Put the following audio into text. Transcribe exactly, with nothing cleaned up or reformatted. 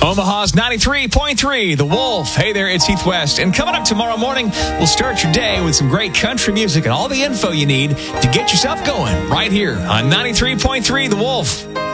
Omaha's ninety-three point three, The Wolf. Hey there, it's Heath West. And coming up tomorrow morning, we'll start your day with some great country music and all the info you need to get yourself going right here on ninety-three point three, The Wolf.